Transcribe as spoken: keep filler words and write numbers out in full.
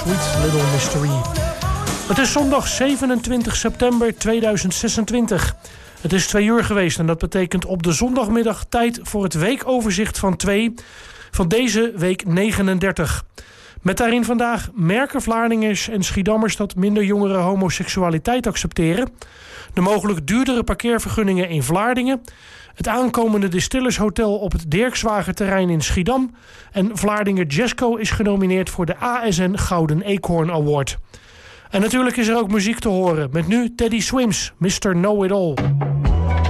Sweet Little Mystery. Het is zondag zevenentwintig september tweeduizend zesentwintig. Het is twee uur geweest en dat betekent op de zondagmiddag tijd voor het weekoverzicht van twee van deze week negenendertig. Met daarin vandaag: merken Vlaardingers en Schiedammers dat minder jongeren homoseksualiteit accepteren, de mogelijk duurdere parkeervergunningen in Vlaardingen, het aankomende Distillers Hotel op het Dirkswagerterrein in Schiedam en Vlaardingen Jazzco is genomineerd voor de A S N Gouden Eekhoorn Award. En natuurlijk is er ook muziek te horen, met nu Teddy Swims, mister Know It All.